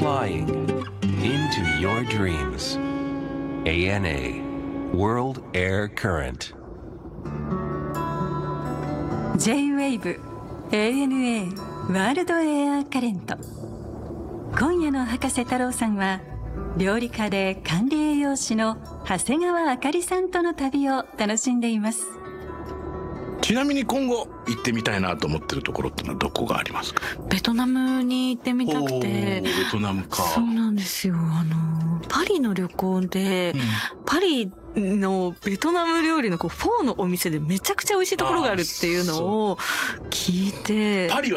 flying into your dreams. ANA World Air Current J-WAVE ANA ワールドエアカレント。今夜の博士太郎さんは料理家で管理栄養士の長谷川あかりさんとの旅を楽しんでいます。 ちなみに今後行ってみたいなと思ってるところってのはどこがありますか？ ベトナムに行ってみたくて。 ベトナムか。 そうなんですよ。パリの旅行で、パリのベトナム料理のフォーのお店でめちゃくちゃ美味しいところがあるっていうのを聞いて。 パリ